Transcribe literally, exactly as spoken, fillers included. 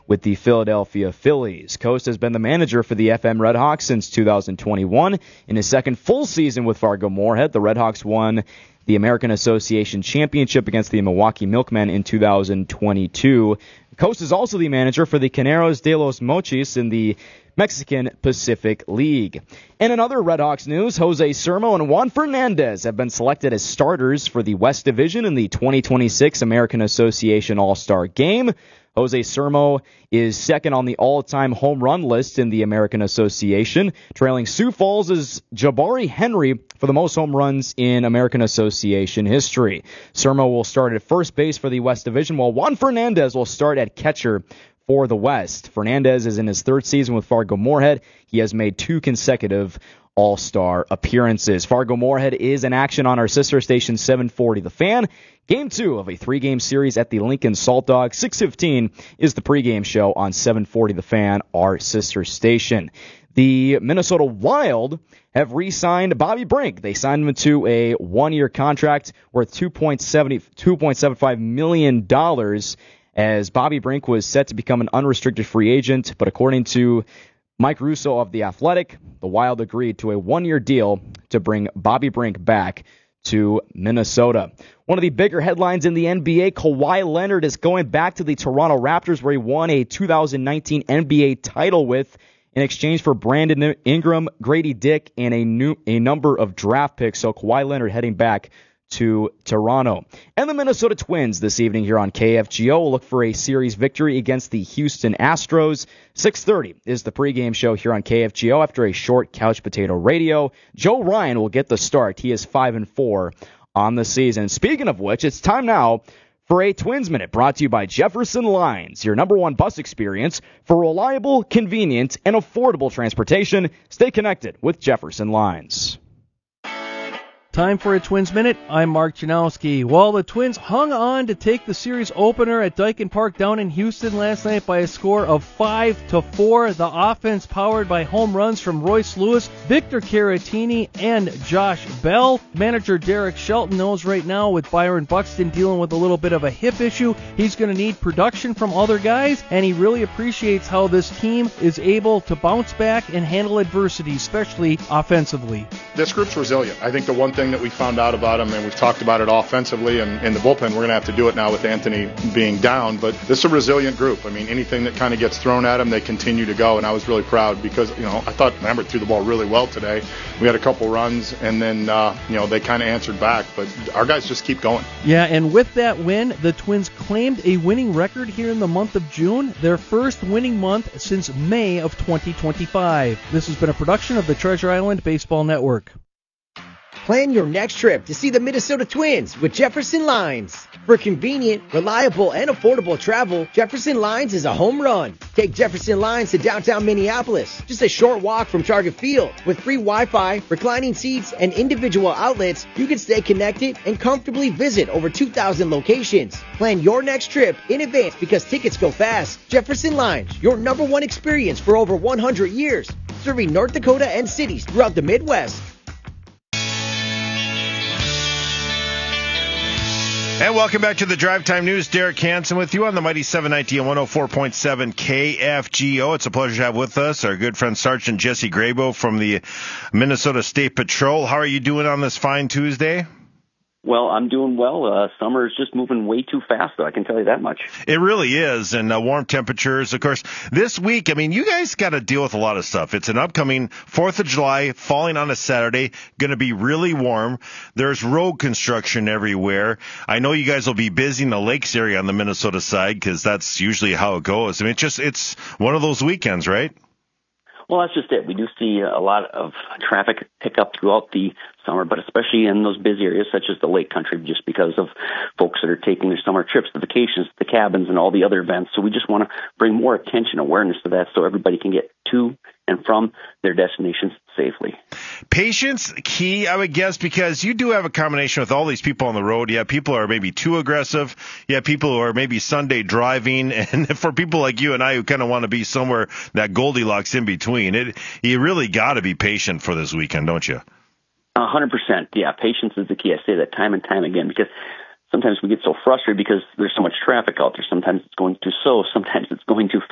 with the Philadelphia Phillies. Coast has been the manager for the F M Red Hawks since two thousand twenty-one. In his second full season with Fargo-Moorhead, the Red Hawks won the American Association Championship against the Milwaukee Milkmen in two thousand twenty-two. Coast is also the manager for the Caneros de los Mochis in the Mexican Pacific League. And in other Red Hawks news, Jose Sermo and Juan Fernandez have been selected as starters for the West Division in the twenty twenty-six American Association All-Star Game. Jose Sermo is second on the all-time home run list in the American Association, trailing Sioux Falls' Jabari Henry for the most home runs in American Association history. Sermo will start at first base for the West Division, while Juan Fernandez will start at catcher for the West. Fernandez is in his third season with Fargo-Moorhead. He has made two consecutive All-Star appearances. Fargo-Moorhead is in action on our sister station seven forty The Fan. Game two of a three-game series at the Lincoln Salt Dog. six fifteen is the pregame show on seven forty The Fan, our sister station. The Minnesota Wild have re-signed Bobby Brink. They signed him to a one-year contract worth two point seven five million dollars, as Bobby Brink was set to become an unrestricted free agent, but according to Mike Russo of The Athletic, the Wild agreed to a one-year deal to bring Bobby Brink back to Minnesota. One of the bigger headlines in the N B A, Kawhi Leonard is going back to the Toronto Raptors, where he won a two thousand nineteen N B A title with in exchange for Brandon Ingram, Grady Dick, and a new a number of draft picks. So Kawhi Leonard heading back to Toronto. And the Minnesota Twins this evening here on K F G O will look for a series victory against the Houston Astros. six thirty is the pregame show here on K F G O after a short couch potato radio. Joe Ryan will get the start. He is five and four on the season. Speaking of which, it's time now for a Twins Minute, brought to you by Jefferson Lines, your number one bus experience for reliable, convenient, and affordable transportation. Stay connected with Jefferson Lines. Time for a Twins Minute. I'm Mark Janowski. Well, the Twins hung on to take the series opener at Daikin Park down in Houston last night by a score of five to four. The offense powered by home runs from Royce Lewis, Victor Caratini, and Josh Bell. Manager Derek Shelton knows right now with Byron Buxton dealing with a little bit of a hip issue, he's going to need production from other guys, and he really appreciates how this team is able to bounce back and handle adversity, especially offensively. This group's resilient. I think the one thing that we found out about him, and we've talked about it offensively and in the bullpen, we're going to have to do it now with Anthony being down, but this is a resilient group. I mean, anything that kind of gets thrown at them, they continue to go, and I was really proud because, you know, I thought Lambert threw the ball really well today. We had a couple runs, and then, uh, you know, they kind of answered back, but our guys just keep going. Yeah, and with that win, the Twins claimed a winning record here in the month of June, their first winning month since May of twenty twenty-five. This has been a production of the Treasure Island Baseball Network. Plan your next trip to see the Minnesota Twins with Jefferson Lines. For convenient, reliable, and affordable travel, Jefferson Lines is a home run. Take Jefferson Lines to downtown Minneapolis, just a short walk from Target Field. With free Wi-Fi, reclining seats, and individual outlets, you can stay connected and comfortably visit over two thousand locations. Plan your next trip in advance because tickets go fast. Jefferson Lines, your number one experience for over one hundred years, serving North Dakota and cities throughout the Midwest. And welcome back to the Drive Time News. Derek Hansen with you on the Mighty seven ninety and one oh four point seven K F G O. It's a pleasure to have with us our good friend Sergeant Jesse Grabo from the Minnesota State Patrol. How are you doing on this fine Tuesday? Well, I'm doing well. Uh, summer is just moving way too fast, though. I can tell you that much. It really is. And uh, warm temperatures, of course. This week, I mean, you guys got to deal with a lot of stuff. It's an upcoming fourth of July falling on a Saturday, going to be really warm. There's road construction everywhere. I know you guys will be busy in the lakes area on the Minnesota side because that's usually how it goes. I mean, it's just it's one of those weekends, right? Well, that's just it. We do see a lot of traffic pick up throughout the summer, but especially in those busy areas such as the lake country, just because of folks that are taking their summer trips, the vacations, the cabins, and all the other events. So we just want to bring more attention, awareness to that so everybody can get to and from their destinations safely. Patience key, I would guess, because you do have a combination with all these people on the road. You have people who are maybe too aggressive. You have people who are maybe Sunday driving. And for people like you and I who kind of want to be somewhere that Goldilocks in between, it you really got to be patient for this weekend, don't you? A hundred percent. Yeah, patience is the key. I say that time and time again because sometimes we get so frustrated because there's so much traffic out there. Sometimes it's going too slow. Sometimes it's going too fast.